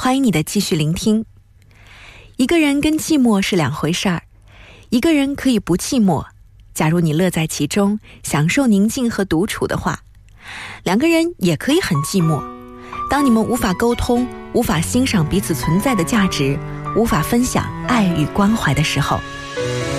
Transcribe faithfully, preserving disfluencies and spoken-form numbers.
欢迎你的继续聆听。一个人跟寂寞是两回事儿，一个人可以不寂寞，假如你乐在其中，享受宁静和独处的话，两个人也可以很寂寞。当你们无法沟通，无法欣赏彼此存在的价值，无法分享爱与关怀的时候，